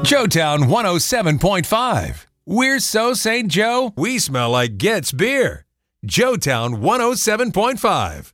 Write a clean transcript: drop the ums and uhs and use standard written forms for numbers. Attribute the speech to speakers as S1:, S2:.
S1: Joetown 107.5. We're so St. Joe, we smell like Getz beer. Joetown 107.5.